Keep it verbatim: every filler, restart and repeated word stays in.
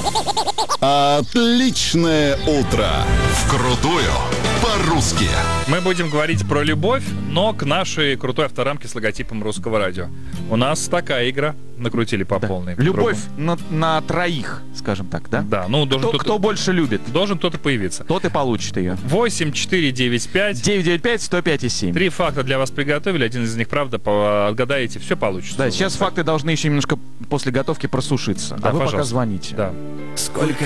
Отличное утро. Вкрутую по-русски. Мы будем говорить про любовь, но к нашей крутой авторамке с логотипом Русского радио. У нас такая игра. Накрутили по Да. полной. Любовь на, на троих, скажем так, да? Да, ну должен Кто, кто-то, кто больше любит, должен кто-то появиться. тот и получит ее. восемь четыре девять пять. девять девять пять сто пять и семь. Три факта для вас приготовили. Один из них, правда, по- отгадаете, все получится. Да, сейчас факты должны еще немножко после готовки просушиться. Да, а вы пока пожалуйста. звоните. Да. Сколько